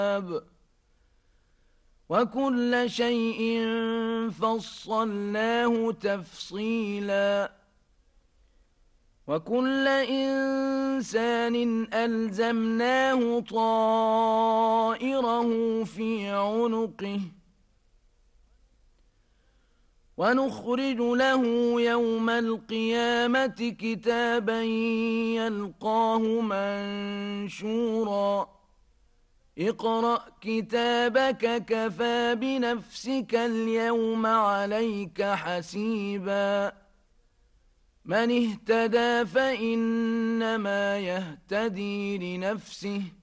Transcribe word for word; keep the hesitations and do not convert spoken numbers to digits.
وكل شيء فصلناه تفصيلا وكل إنسان ألزمناه طائره في عنقه ونخرج له يوم القيامة كتابا يلقاه منشورا اقرأ كتابك كفى بنفسك اليوم عليك حسيبا من اهتدى فإنما يهتدي لنفسه